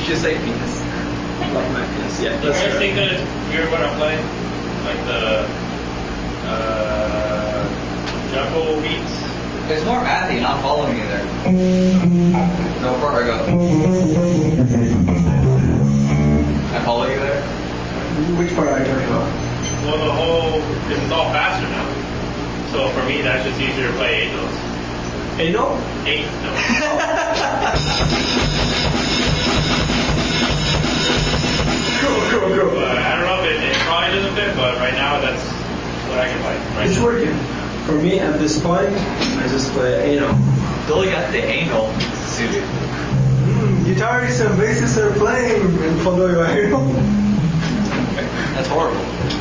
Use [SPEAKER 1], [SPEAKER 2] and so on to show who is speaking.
[SPEAKER 1] should say penis.
[SPEAKER 2] Like my penis, yeah.
[SPEAKER 3] You guys think that it's weird when I'm playing? Like the Jumbo beats?
[SPEAKER 1] It's more Matthew not following you there. No, before I go. I follow you there?
[SPEAKER 2] Which part are you talking about?
[SPEAKER 3] Well, the whole, because it's all faster now. So for me, that's just easier to play 8 notes.
[SPEAKER 2] 8 note?
[SPEAKER 3] 8 notes.
[SPEAKER 2] Cool.
[SPEAKER 3] But I don't know if it probably doesn't fit, but right now that's what I can play. Right
[SPEAKER 2] It's
[SPEAKER 3] now.
[SPEAKER 2] working. For me, at this point, I just play 8 note.
[SPEAKER 1] Billy got the anal suited.
[SPEAKER 2] Guitarists and bassists are playing and following my
[SPEAKER 1] That's horrible.